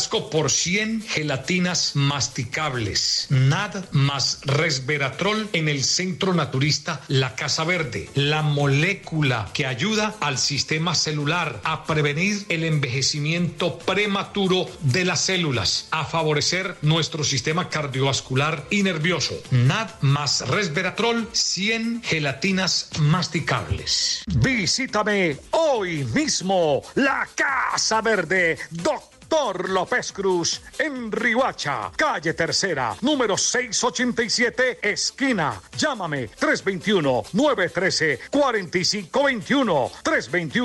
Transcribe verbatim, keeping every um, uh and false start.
frasco por cien gelatinas masticables. Nad más resveratrol en el Centro Naturista La Casa Verde. La molécula que ayuda al sistema celular a prevenir el envejecimiento prematuro de las células, a favorecer nuestro sistema cardiovascular y nervioso. Nad más resveratrol, cien gelatinas masticables. Visítame hoy mismo, La Casa Verde, Doctor López Cruz, en Riohacha, calle Tercera, número seiscientos ochenta y siete, esquina. Llámame tres dos uno, nueve uno tres, cuatro cinco dos uno, tres dos uno.